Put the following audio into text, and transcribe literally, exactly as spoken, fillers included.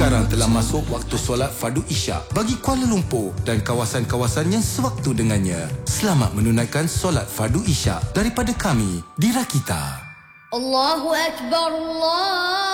Sekarang telah masuk waktu solat fardu isyak bagi Kuala Lumpur dan kawasan-kawasan yang sewaktu dengannya. Selamat menunaikan solat fardu isyak daripada kami di Rakita. Allahu Akbar, Allah